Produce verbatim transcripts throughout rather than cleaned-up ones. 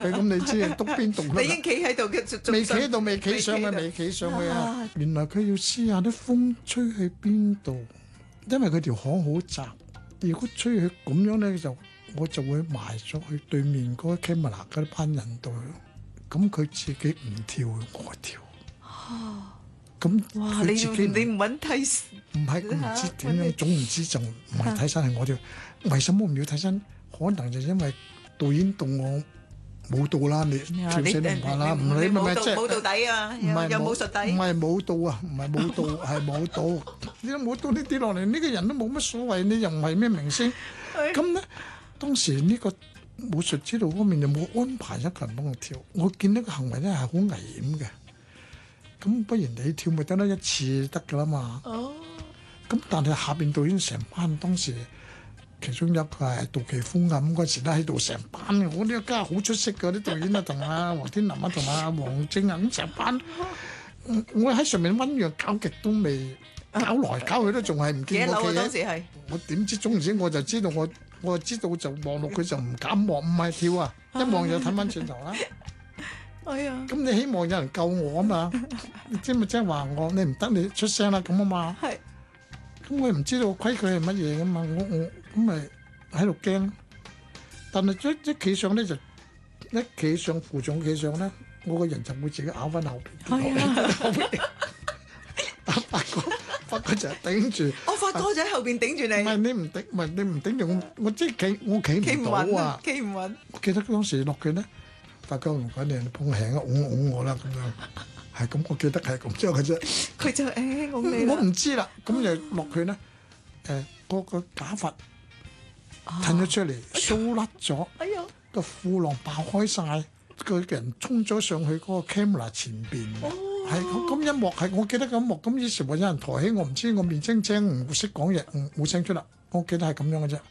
咁你知啊，篤邊度啦？ 你已經企喺度嘅， 未企喺度，未企上去，未企上去啊！原來佢要試下啲風吹去邊度，因為佢條巷好窄。如果吹去咁樣咧，就我就會埋咗去對面嗰 camera 嗰班人度。咁佢自己唔跳，我跳。咁哇！ 佢你自己你唔揾替唔係唔知點樣，總唔知就唔係替身係我跳。為什麼唔要替身？可能就因為導演動我舞蹈啦，你跳死都唔怕啦，唔理咪咪即係舞蹈底啊，有有武術底。 唔係舞蹈啊，唔係舞蹈係舞蹈。你都舞蹈呢跌落嚟，呢個人都冇乜所謂，你又唔係咩明星。咁咧，當時呢個武術指導方面就冇安排一個人幫我跳。我見呢個行為咧係好危險嘅。咁不如你跳咪得啦，一次得㗎啦嘛。哦。咁但係下邊導演成班當時。其中一個係杜琪峰啊，咁嗰時咧喺度成班，我呢個家好出色嘅啲導演啊，同阿黃天林啊，同阿黃晶啊，咁成班，我喺上面醞釀搞極都未，搞來搞去都仲係唔見我企嘅。當時係我點知？總之我就知道我，我就知道就望落佢就唔敢望，唔係跳啊，一望就睇翻轉頭啦。哎呀！咁你希望有人救我啊嘛？你知咪即係話我你唔得，你出聲啦咁啊嘛。係。咁我唔知道規矩係乜嘢噶嘛，我我咁咪喺度驚，但係一一企上咧就一企上扶上企上咧，我個人就會自己咬翻後邊。係啊！阿發哥，發哥就頂住。我發哥就喺後邊頂住你。唔係你唔頂，唔係你唔頂住我，我即係企，我企唔到啊！企唔穩。我記得當時落拳咧，發哥唔緊要，你幫我輕啊，擁擁我啦咁樣。係咁，我記得係咁樣嘅啫。佢就誒，我我唔知啦。咁就落去咧，誒，嗰個假髮褪咗出嚟，掃甩咗，個褲浪爆開晒，個人衝咗上去嗰個 camera 前邊。係咁一幕係，我記得咁幕。咁於是話有人抬起我，唔知我面青青，唔識講嘢，冇聲出啦。我記得係咁樣嘅啫。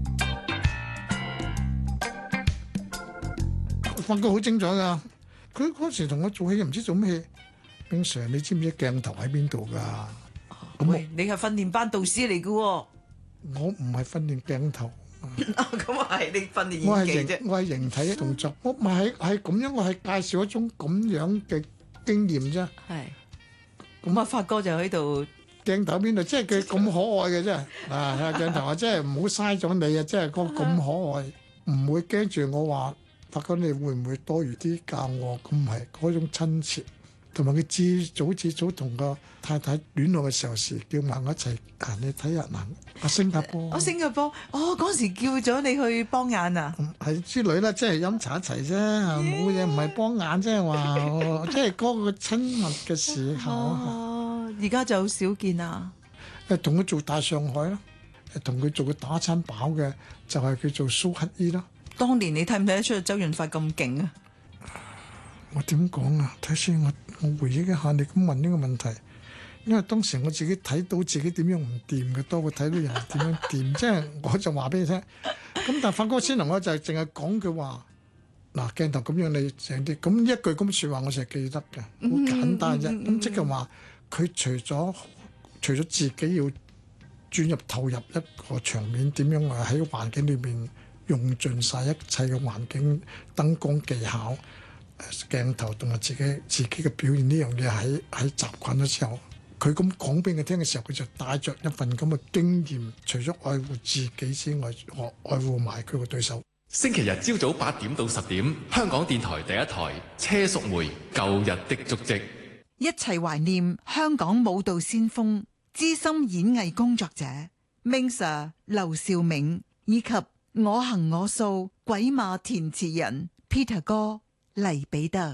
發覺好精彩㗎。佢嗰時同我做戲又唔知做咩戲，冰 Sir 你知唔知鏡頭喺邊度㗎？喂，你係訓練班導師嚟嘅喎。我唔係訓練鏡頭。咁啊係你訓練演技啫。我係形體動作，我唔係係咁樣，我係介紹一種咁樣嘅經驗啫。係。咁啊，發哥就喺度鏡頭邊度，即係佢咁可愛嘅啫。啊，睇下鏡頭啊，即係唔好嘥咗你啊！即係個咁可愛，唔會驚住我話。發覺你會唔會多餘啲教我？咁唔係嗰種親切，同埋佢至早至早同個太太戀愛嘅時候時，叫埋我一齊啊！你睇下嗱，啊新加坡，我新加坡，哦嗰時叫咗你去幫眼啊？係之類啦，即係飲茶一齊啫，冇嘢，唔係幫眼，即係話，即係嗰個親密嘅時候。哦，而家就好少見啦。誒，同佢做大上海啦，誒，同佢做個打餐飽嘅，就係佢做蘇乞兒啦。當年你睇唔睇得出周潤發咁勁啊？我點講啊？睇先，我我回憶一下你咁問呢個問題，因為當時我自己睇到自己點樣唔掂嘅多過睇到人點樣掂，即係我就話俾你聽。咁但係發哥先同我就係淨係講句話，嗱鏡頭咁樣你成啲，咁一句咁説話我成日記得嘅，好簡單啫。咁即係話佢除咗除咗自己要轉入投入一個場面，點樣啊喺環境裏邊。用盡晒一切嘅環境、燈光技巧、鏡頭同埋自己自己嘅表現呢樣嘢喺喺習慣咗之後，佢咁講俾佢聽嘅時候，佢就帶着一份咁嘅經驗，除咗愛護自己之外，愛愛護埋佢嘅對手。 星期日朝早八點到十點，香港電台第一台車淑梅舊日的足跡， 一齊懷念香港舞蹈先鋒、資深演藝工作者 Ming Sir 劉兆銘以及我行我素鬼馬填詞人 Peter 哥黎彼得。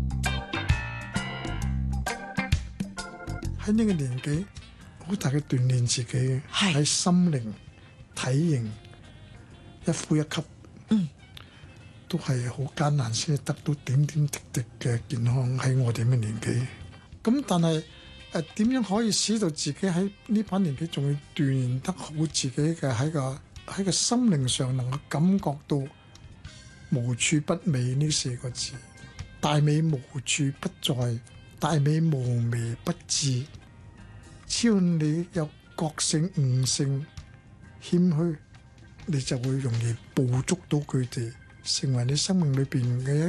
喺呢個年紀好大嘅鍛鍊自己，喺心靈、體型一呼一吸，嗯，都係好艱難先得到點點滴滴嘅健康。喺我哋嘅年紀，咁但係誒點樣可以使到自己喺呢把年紀仲要鍛鍊得好自己嘅喺個喺個心靈上能夠感覺到無處不美呢四個字，大美無處不在，大美無微不至。只要你有覺性、悟性、謙虛，你就會容易捕捉到佢哋成為你生命裏邊嘅